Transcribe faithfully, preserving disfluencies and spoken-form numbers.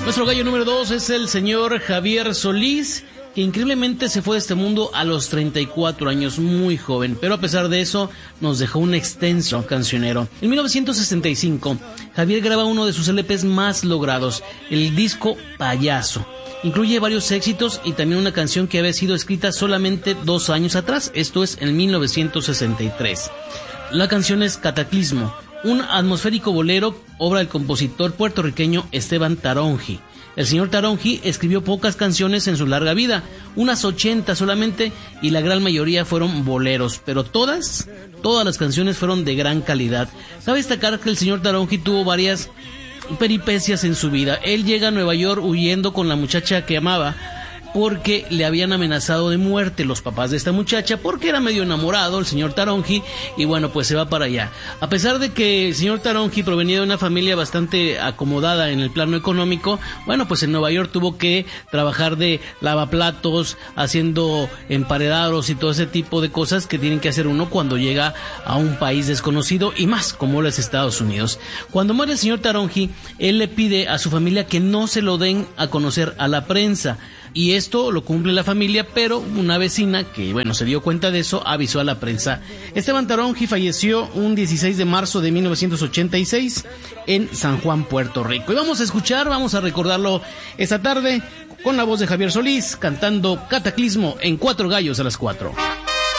Nuestro gallo número dos es el señor Javier Solís, que increíblemente se fue de este mundo a los treinta y cuatro años, muy joven, pero a pesar de eso nos dejó un extenso cancionero. En mil novecientos sesenta y cinco, Javier graba uno de sus L Pes más logrados, el disco Payaso. Incluye varios éxitos y también una canción que había sido escrita solamente dos años atrás, esto es en mil novecientos sesenta y tres. La canción es Cataclismo, un atmosférico bolero, obra del compositor puertorriqueño Esteban Taronji. El señor Taronji escribió pocas canciones en su larga vida, unas ochenta solamente, y la gran mayoría fueron boleros, pero todas, todas las canciones fueron de gran calidad. Cabe destacar que el señor Taronji tuvo varias peripecias en su vida. Él llega a Nueva York huyendo con la muchacha que amaba, porque le habían amenazado de muerte los papás de esta muchacha, porque era medio enamorado el señor Taronji, y bueno, pues se va para allá. A pesar de que el señor Taronji provenía de una familia bastante acomodada en el plano económico, bueno, pues en Nueva York tuvo que trabajar de lavaplatos, haciendo emparedados y todo ese tipo de cosas que tienen que hacer uno cuando llega a un país desconocido, y más como los Estados Unidos. Cuando muere el señor Taronji, él le pide a su familia que no se lo den a conocer a la prensa, y esto lo cumple la familia, pero una vecina que, bueno, se dio cuenta de eso, avisó a la prensa. Esteban Taronji falleció un dieciséis de marzo de mil novecientos ochenta y seis en San Juan, Puerto Rico. Y vamos a escuchar, vamos a recordarlo esta tarde con la voz de Javier Solís cantando Cataclismo en Cuatro Gallos a las cuatro.